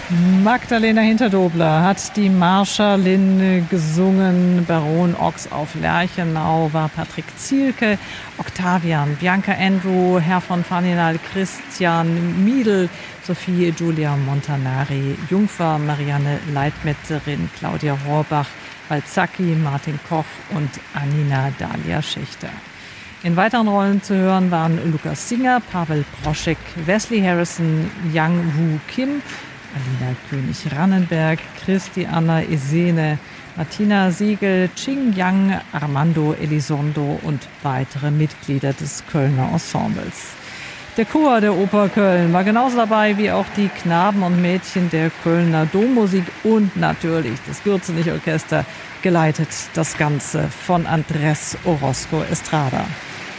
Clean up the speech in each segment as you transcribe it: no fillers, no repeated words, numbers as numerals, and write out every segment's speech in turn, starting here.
Magdalena Hinterdobler hat die Marschallin gesungen. Baron Ochs auf Lerchenau war Patrick Zielke, Octavian, Bianca Andrew, Herr von Faninal, Christian Miedl, Sophie Giulia Montanari, Jungfer, Marianne Leitmetzerin, Claudia Horbach, Balzacki, Martin Koch und Anina Dalia Schächter. In weiteren Rollen zu hören waren Lukas Singer, Pavel Proschek, Wesley Harrison, Yang Woo Kim, Alina König-Rannenberg, Christiana Esene, Martina Siegel, Ching Yang, Armando Elizondo und weitere Mitglieder des Kölner Ensembles. Der Chor der Oper Köln war genauso dabei wie auch die Knaben und Mädchen der Kölner Dommusik und natürlich das Gürzenich-Orchester, geleitet das Ganze von Andrés Orozco Estrada.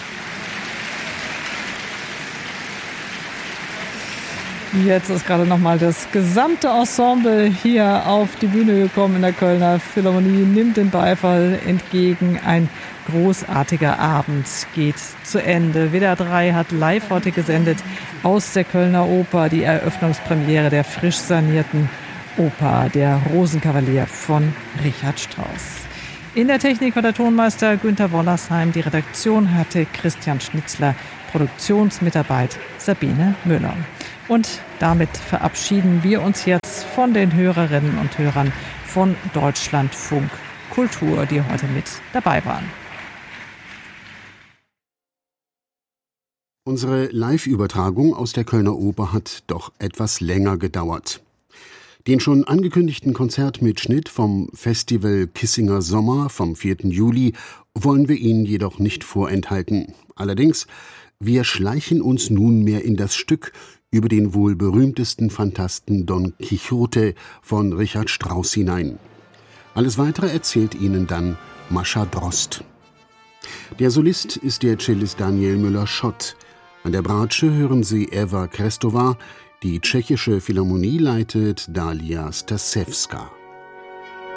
Jetzt ist gerade nochmal das gesamte Ensemble hier auf die Bühne gekommen in der Kölner Philharmonie, nimmt den Beifall entgegen. Ein großartiger Abend geht zu Ende. WDR 3 hat live heute gesendet aus der Kölner Oper die Eröffnungspremiere der frisch sanierten Oper Der Rosenkavalier von Richard Strauss. In der Technik war der Tonmeister Günther Wollersheim, die Redaktion hatte Christian Schnitzler, Produktionsmitarbeit Sabine Müller. Und damit verabschieden wir uns jetzt von den Hörerinnen und Hörern von Deutschlandfunk Kultur, die heute mit dabei waren. Unsere Live-Übertragung aus der Kölner Oper hat doch etwas länger gedauert. Den schon angekündigten Konzertmitschnitt vom Festival Kissinger Sommer vom 4. Juli wollen wir Ihnen jedoch nicht vorenthalten. Allerdings, wir schleichen uns nunmehr in das Stück über den wohl berühmtesten Phantasten Don Quixote von Richard Strauss hinein. Alles Weitere erzählt Ihnen dann Mascha Drost. Der Solist ist der Cellist Daniel Müller-Schott. An der Bratsche hören Sie Eva Krestová, die tschechische Philharmonie leitet Dalia Stasewska.